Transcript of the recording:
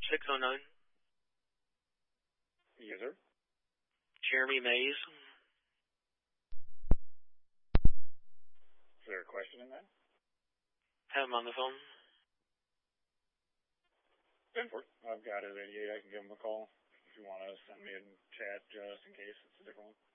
609. Yes, sir. Jeremy Mays. Is there a question in that? Have him on the phone. 10 for it. I've got his 88. I can give him a call if you want to send me a chat just in case it's a different one.